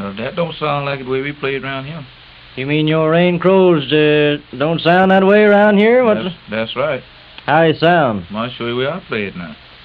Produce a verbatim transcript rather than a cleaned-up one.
Well, that don't sound like the way we played around here. You mean your Rain Crows uh, don't sound that way around here? What's That's, that's right. How you sound? I'll show you where I played now.